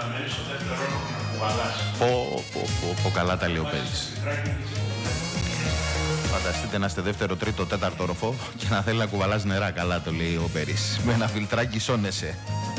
να μένεις στο δεύτερο όροφο να κουβαλάς. Πω, καλά τα λέει ο Πέρης. Φανταστείτε να είστε δεύτερο, τρίτο, τέταρτο όροφο και να θέλει να κουβαλάς νερά. Καλά το λέει ο Πέρης. Με ένα φιλτράκι σώνεσαι.